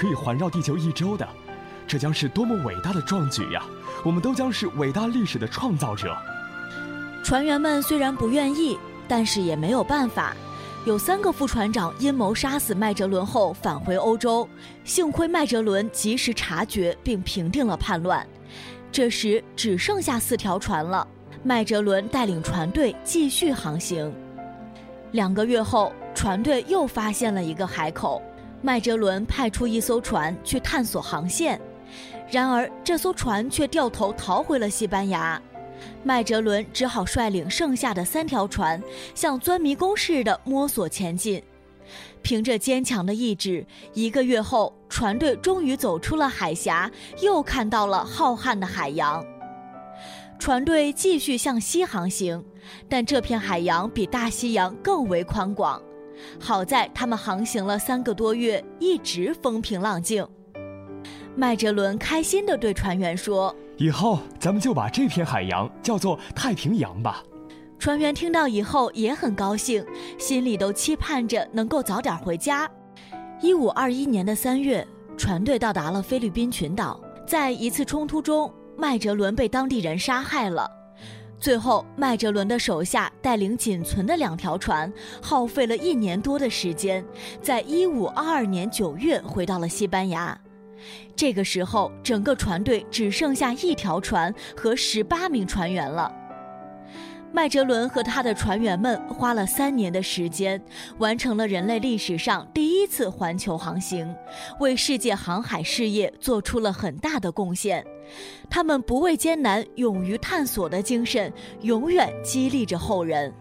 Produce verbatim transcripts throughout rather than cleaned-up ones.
可以环绕地球一周的，这将是多么伟大的壮举呀！我们都将是伟大历史的创造者。 船员们虽然不愿意，但是也没有办法。有三个副船长阴谋杀死麦哲伦后返回欧洲，幸亏麦哲伦及时察觉并平定了叛乱。这时只剩下四条船了，麦哲伦带领船队继续航行。两个月后，船队又发现了一个海口，麦哲伦派出一艘船去探索航线，然而这艘船却掉头逃回了西班牙。麦哲伦只好率领剩下的三条船像钻迷宫似的摸索前进。凭着坚强的意志，一个月后，船队终于走出了海峡，又看到了浩瀚的海洋。船队继续向西航行，但这片海洋比大西洋更为宽广。好在他们航行了三个多月，一直风平浪静。麦哲伦开心地对船员说：“ 以后咱们就把这片海洋叫做太平洋吧。” 船员听到以后也很高兴，心里都期盼着能够早点回家。一五二一年的三月，船队到达了菲律宾群岛。在一次冲突中，麦哲伦被当地人杀害了。最后，麦哲伦的手下带领仅存的两条船，耗费了一年多的时间，在一五二二年九月回到了西班牙。这个时候，整个船队只剩下一条船和十八名船员了。麦哲伦和他的船员们花了三年的时间，完成了人类历史上第一次环球航行，为世界航海事业做出了很大的贡献。他们不畏艰难、勇于探索的精神，永远激励着后人。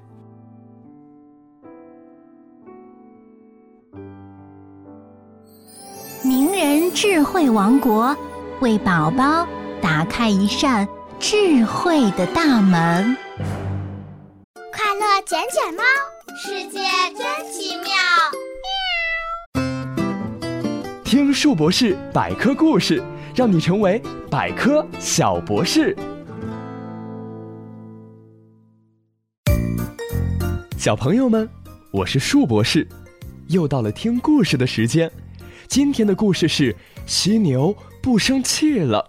名人智慧王国，为宝宝打开一扇智慧的大门。 快乐捡捡猫，世界真奇妙。 听树博士百科故事，让你成为百科小博士。小朋友们，我是树博士，又到了听故事的时间。今天的故事是犀牛不生气了。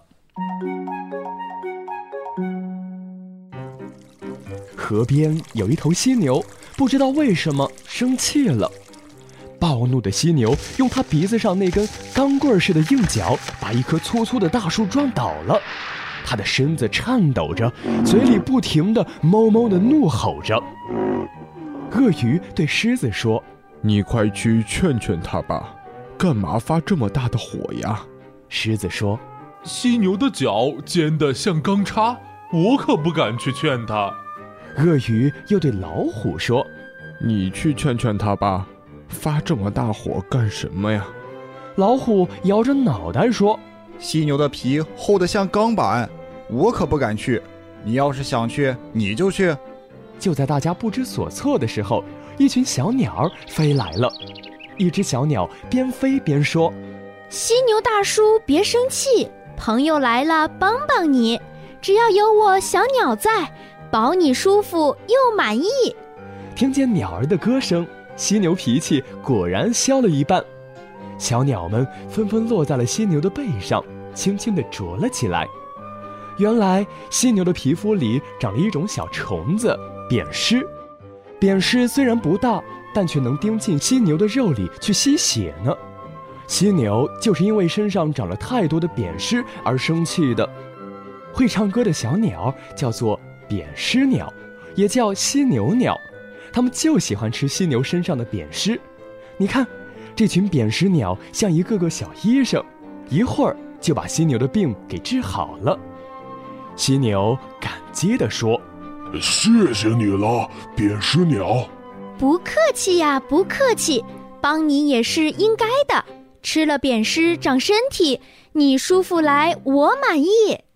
河边有一头犀牛，不知道为什么生气了。暴怒的犀牛用它鼻子上那根钢棍似的硬角，把一棵粗粗的大树撞倒了。它的身子颤抖着，嘴里不停地哞哞地怒吼着。鳄鱼对狮子说：“ 你快去劝劝它吧，干嘛发这么大的火呀？” 狮子说：“ 犀牛的角尖得像钢叉，我可不敢去劝它。” 鳄鱼又对老虎说：“ 你去劝劝它吧，发这么大火干什么呀？” 老虎摇着脑袋说：“ 犀牛的皮厚得像钢板，我可不敢去。你要是想去，你就去。” 就在大家不知所措的时候，一群小鸟飞来了。一只小鸟边飞边说：“ 犀牛大叔别生气，朋友来了帮帮你，只要有我小鸟在，保你舒服又满意。” 听见鸟儿的歌声，犀牛脾气果然消了一半。小鸟们纷纷落在了犀牛的背上，轻轻地啄了起来。原来犀牛的皮肤里长了一种小虫子，扁虱。扁虱虽然不大，但却能钉进犀牛的肉里去吸血呢。犀牛就是因为身上长了太多的扁虱而生气的。会唱歌的小鸟叫做扁虱鸟，也叫犀牛鸟，它们就喜欢吃犀牛身上的扁虱。你看，这群扁虱鸟像一个个小医生，一会儿就把犀牛的病给治好了。犀牛感激地说：“ 谢谢你了，扁虱鸟。” 不客气呀，不客气，帮你也是应该的。吃了扁虱长身体，你舒服来，我满意。